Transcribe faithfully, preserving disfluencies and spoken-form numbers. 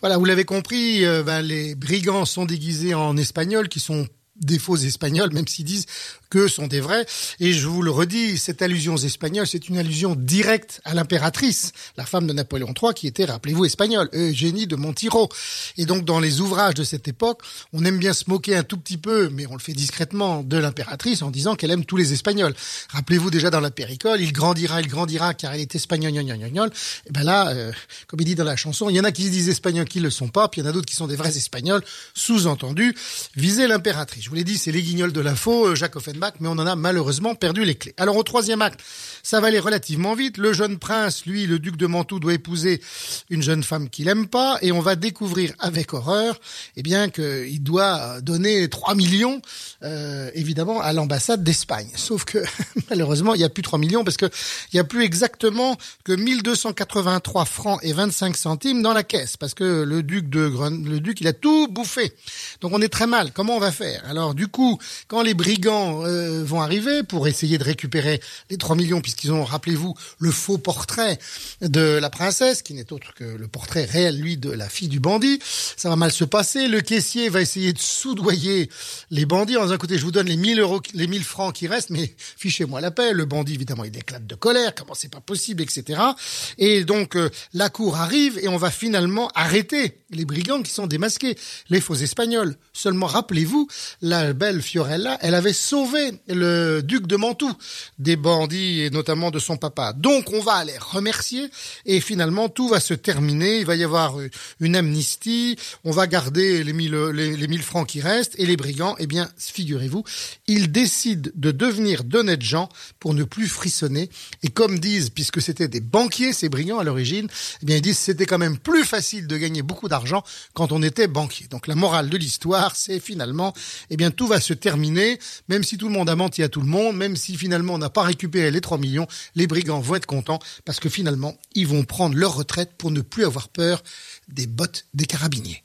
Voilà, vous l'avez compris, euh, ben, les brigands sont déguisés en espagnols qui sont des faux espagnols, même s'ils disent que sont des vrais. Et je vous le redis, cette allusion aux Espagnols, c'est une allusion directe à l'impératrice, la femme de Napoléon trois, qui était, rappelez-vous, espagnole, Eugénie de Montijo. Et donc, dans les ouvrages de cette époque, on aime bien se moquer un tout petit peu, mais on le fait discrètement, de l'impératrice en disant qu'elle aime tous les Espagnols. Rappelez-vous déjà dans la Péricole, il grandira, il grandira, car il est espagnol, gnon, gnon, gnon, gnon. Et ben là, euh, comme il dit dans la chanson, il y en a qui se disent espagnols qui le sont pas, puis il y en a d'autres qui sont des vrais Espagnols, sous-entendu, viser l'impératrice. Je vous l'ai dit, c'est les guignols de l'info, Jacques Offenbach, mais on en a malheureusement perdu les clés. Alors au troisième acte, ça va aller relativement vite. Le jeune prince, lui, le duc de Mantoue, doit épouser une jeune femme qu'il aime pas, et on va découvrir avec horreur, eh bien, qu'il doit donner trois millions, euh, évidemment, à l'ambassade d'Espagne. Sauf que, malheureusement, il n'y a plus trois millions, parce que il n'y a plus exactement que mille deux cent quatre-vingt-trois francs et vingt-cinq centimes dans la caisse, parce que le duc de Gren... le duc, il a tout bouffé. Donc on est très mal. Comment on va faire? Alors du coup, quand les brigands euh, vont arriver pour essayer de récupérer les trois millions, puisqu'ils ont, rappelez-vous, le faux portrait de la princesse, qui n'est autre que le portrait réel, lui, de la fille du bandit, ça va mal se passer. Le caissier va essayer de soudoyer les bandits en disant, écoutez, je vous donne les mille euros, les mille francs qui restent, mais fichez-moi la paix. Le bandit, évidemment, il éclate de colère, comment c'est pas possible, et cetera. Et donc, euh, la cour arrive et on va finalement arrêter les brigands qui sont démasqués, les faux Espagnols. Seulement, rappelez-vous, la belle Fiorella, elle avait sauvé le duc de Mantoue des bandits et notamment de son papa. Donc, on va les remercier et finalement, tout va se terminer. Il va y avoir une amnistie. On va garder les mille, les, les mille francs qui restent et les brigands, eh bien, figurez-vous, ils décident de devenir d'honnêtes gens pour ne plus frissonner. Et comme disent, puisque c'était des banquiers, ces brigands à l'origine, eh bien, ils disent c'était quand même plus facile de gagner beaucoup d'argent quand on était banquier. Donc, la morale de l'histoire, c'est finalement, eh bien, tout va se terminer, même si tout le monde a menti à tout le monde, même si finalement on n'a pas récupéré les trois millions, les brigands vont être contents parce que finalement, ils vont prendre leur retraite pour ne plus avoir peur des bottes des carabiniers.